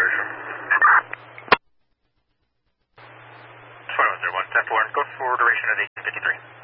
departure. 2101, 10-4, go for duration of 1853.